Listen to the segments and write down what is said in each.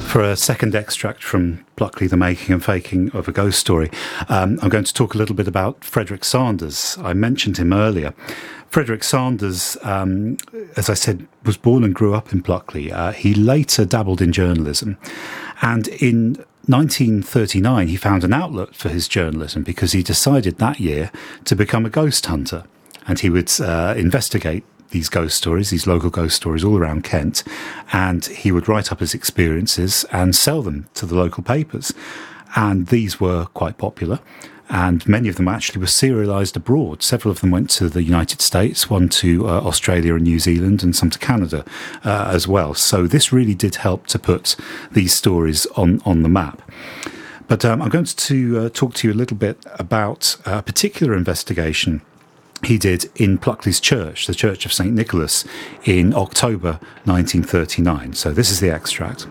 For a second extract from Pluckley, The Making and Faking of a Ghost Story, I'm going to talk a little bit about Frederick Sanders. I mentioned him earlier. Frederick Sanders, as I said, was born and grew up in Pluckley. He later dabbled in journalism, and in 1939 he found an outlet for his journalism because he decided that year to become a ghost hunter, and he would investigate these ghost stories, these local ghost stories all around Kent, and he would write up his experiences and sell them to the local papers. And these were quite popular, and many of them actually were serialised abroad. Several of them went to the United States, one to Australia and New Zealand, and some to Canada as well. So this really did help to put these stories on the map. But I'm going to talk to you a little bit about a particular investigation he did in Pluckley's church, the Church of St. Nicholas, in October 1939. So this is the extract.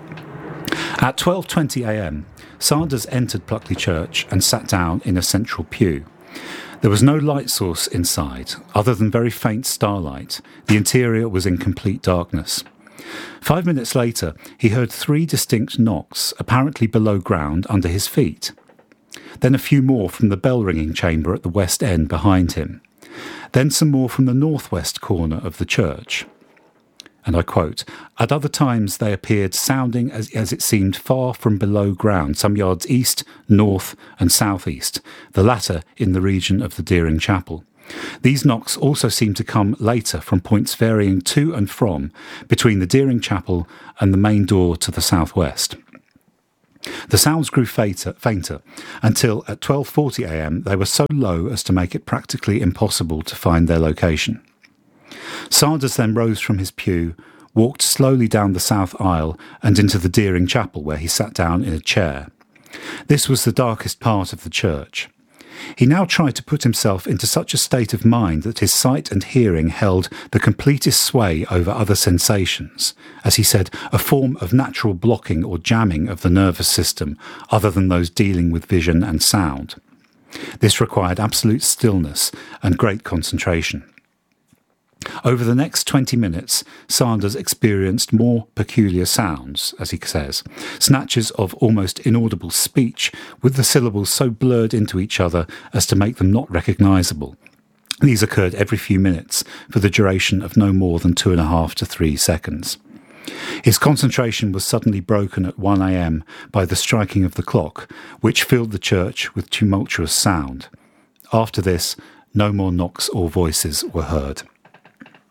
At 12:20 a.m, Sanders entered Pluckley Church and sat down in a central pew. There was no light source inside, other than very faint starlight. The interior was in complete darkness. 5 minutes later, he heard 3 distinct knocks, apparently below ground under his feet. Then a few more from the bell-ringing chamber at the west end behind him. Then some more from the northwest corner of the church. And I quote, "At other times they appeared sounding as it seemed far from below ground, some yards east, north and southeast, the latter in the region of the Deering Chapel. These knocks also seemed to come later from points varying to and from between the Deering Chapel and the main door to the southwest. The sounds grew fainter until at 12:40 a.m. they were so low as to make it practically impossible to find their location." Sanders then rose from his pew, walked slowly down the south aisle and into the Deering Chapel, where he sat down in a chair. This was the darkest part of the church. He now tried to put himself into such a state of mind that his sight and hearing held the completest sway over other sensations, as he said, a form of natural blocking or jamming of the nervous system other than those dealing with vision and sound. This required absolute stillness and great concentration. Over the next 20 minutes, Sanders experienced more peculiar sounds, as he says, snatches of almost inaudible speech, with the syllables so blurred into each other as to make them not recognisable. These occurred every few minutes for the duration of no more than 2.5 to 3 seconds. His concentration was suddenly broken at 1 a.m. by the striking of the clock, which filled the church with tumultuous sound. After this, no more knocks or voices were heard.